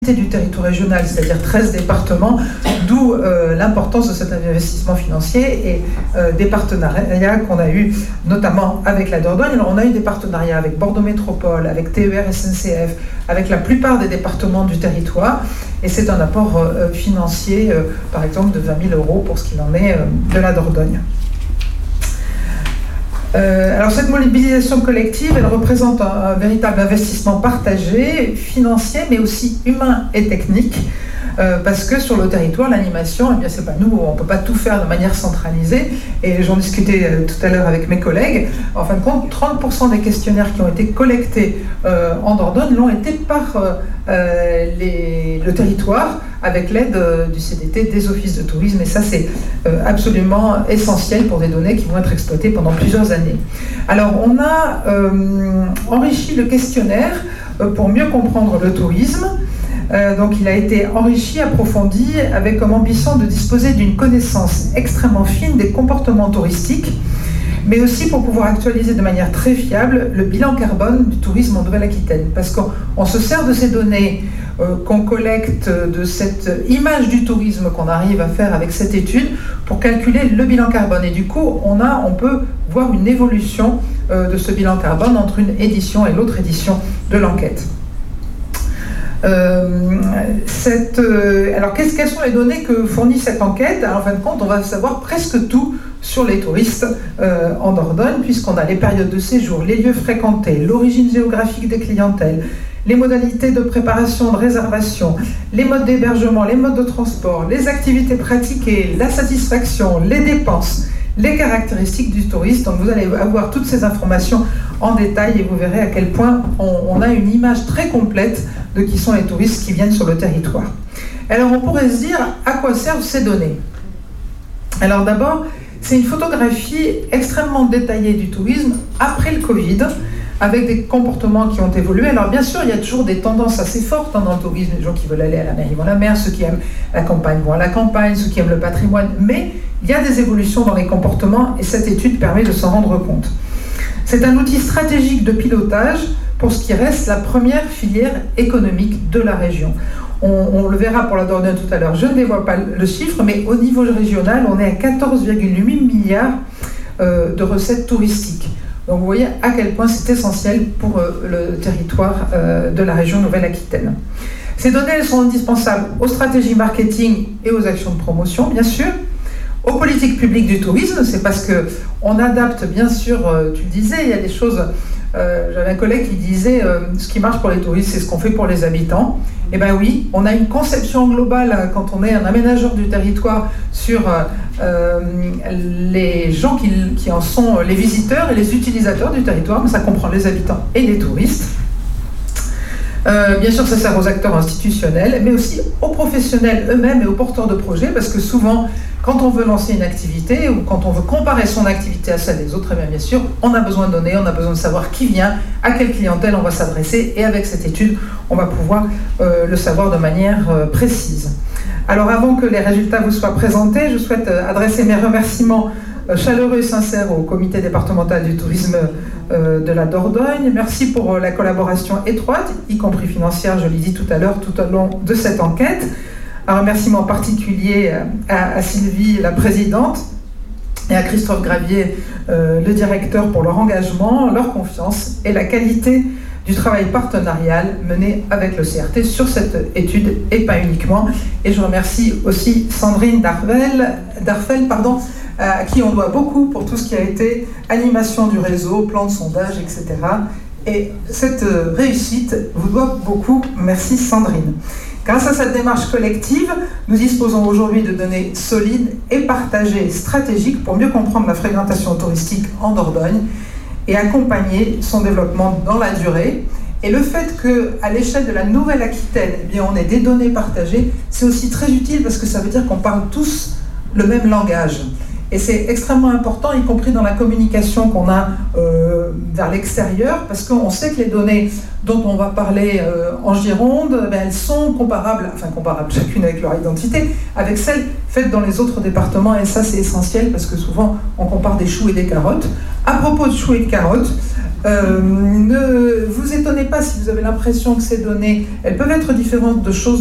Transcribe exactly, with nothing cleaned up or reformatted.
du territoire régional, c'est-à-dire treize départements, d'où euh, l'importance de cet investissement financier et euh, des partenariats qu'on a eu notamment avec la Dordogne. Alors on a eu des partenariats avec Bordeaux Métropole, avec T E R S N C F, avec la plupart des départements du territoire, et c'est un apport euh, financier, euh, par exemple de vingt mille euros pour ce qu'il en est euh, de la Dordogne. Euh, alors cette mobilisation collective, elle représente un, un véritable investissement partagé, financier, mais aussi humain et technique, euh, parce que sur le territoire, l'animation, eh bien c'est pas nous, on peut pas tout faire de manière centralisée, et j'en discutais euh, tout à l'heure avec mes collègues. En fin de compte, trente pour cent des questionnaires qui ont été collectés euh, en Dordogne l'ont été par euh, les, le territoire, avec l'aide euh, du C D T, des offices de tourisme, et ça c'est euh, absolument essentiel pour des données qui vont être exploitées pendant plusieurs années. Alors on a euh, enrichi le questionnaire euh, pour mieux comprendre le tourisme. Euh, donc il a été enrichi, approfondi, avec comme ambition de disposer d'une connaissance extrêmement fine des comportements touristiques, mais aussi pour pouvoir actualiser de manière très fiable le bilan carbone du tourisme en Nouvelle-Aquitaine. Parce qu'on on se sert de ces données euh, qu'on collecte, de cette image du tourisme qu'on arrive à faire avec cette étude pour calculer le bilan carbone. Et du coup, on, a, on peut voir une évolution euh, de ce bilan carbone entre une édition et l'autre édition de l'enquête. Euh, cette, euh, alors qu'est-ce, quelles sont les données que fournit cette enquête? Alors, en fin de compte, on va savoir presque tout sur les touristes euh, en Dordogne, puisqu'on a les périodes de séjour, les lieux fréquentés, l'origine géographique des clientèles, les modalités de préparation, de réservation, les modes d'hébergement, les modes de transport, les activités pratiquées, la satisfaction, les dépenses, les caractéristiques du touriste. Donc vous allez avoir toutes ces informations en détail et vous verrez à quel point on, on a une image très complète de qui sont les touristes qui viennent sur le territoire. Alors on pourrait se dire à quoi servent ces données? Alors d'abord, c'est une photographie extrêmement détaillée du tourisme après le Covid, avec des comportements qui ont évolué. Alors bien sûr, il y a toujours des tendances assez fortes hein, dans le tourisme. Les gens qui veulent aller à la mer, ils vont à la mer. Ceux qui aiment la campagne vont à la campagne. Ceux qui aiment le patrimoine. Mais il y a des évolutions dans les comportements et cette étude permet de s'en rendre compte. C'est un outil stratégique de pilotage pour ce qui reste la première filière économique de la région. On, on le verra pour la Dordogne tout à l'heure. Je ne dévoile pas le chiffre, mais au niveau régional, on est à quatorze virgule huit milliards euh, de recettes touristiques. Donc vous voyez à quel point c'est essentiel pour euh, le territoire euh, de la région Nouvelle-Aquitaine. Ces données, elles sont indispensables aux stratégies marketing et aux actions de promotion, bien sûr, aux politiques publiques du tourisme. C'est parce qu'on adapte, bien sûr, euh, tu le disais, il y a des choses... Euh, j'avais un collègue qui disait euh, ce qui marche pour les touristes, c'est ce qu'on fait pour les habitants. Eh bien oui, on a une conception globale euh, quand on est un aménageur du territoire sur euh, euh, les gens qui, qui en sont les visiteurs et les utilisateurs du territoire, mais ça comprend les habitants et les touristes. Euh, bien sûr, ça sert aux acteurs institutionnels, mais aussi aux professionnels eux-mêmes et aux porteurs de projets, parce que souvent, quand on veut lancer une activité ou quand on veut comparer son activité à celle des autres, eh bien, bien sûr, on a besoin de données, on a besoin de savoir qui vient, à quelle clientèle on va s'adresser, et avec cette étude, on va pouvoir euh, le savoir de manière euh, précise. Alors, avant que les résultats vous soient présentés, je souhaite euh, adresser mes remerciements euh, chaleureux et sincères au comité départemental du tourisme euh, de la Dordogne. Merci pour euh, la collaboration étroite, y compris financière, je l'ai dit tout à l'heure, tout au long de cette enquête. Un remerciement particulier à, à Sylvie, la présidente, et à Christophe Gravier, euh, le directeur, pour leur engagement, leur confiance et la qualité du travail partenarial mené avec le C R T sur cette étude, et pas uniquement. Et je remercie aussi Sandrine Darvel, Darfel, pardon, à qui on doit beaucoup pour tout ce qui a été animation du réseau, plan de sondage, et cetera. Et cette réussite vous doit beaucoup. Merci Sandrine. Grâce à cette démarche collective, nous disposons aujourd'hui de données solides et partagées, stratégiques, pour mieux comprendre la fréquentation touristique en Dordogne et accompagner son développement dans la durée. Et le fait qu'à l'échelle de la Nouvelle-Aquitaine, eh bien, on ait des données partagées, c'est aussi très utile parce que ça veut dire qu'on parle tous le même langage. Et c'est extrêmement important, y compris dans la communication qu'on a euh, vers l'extérieur, parce qu'on sait que les données dont on va parler euh, en Gironde, ben, elles sont comparables, enfin comparables chacune avec leur identité, avec celles faites dans les autres départements, et ça c'est essentiel, parce que souvent on compare des choux et des carottes. À propos de choux et de carottes, Euh, ne vous étonnez pas si vous avez l'impression que ces données, elles peuvent être différentes de choses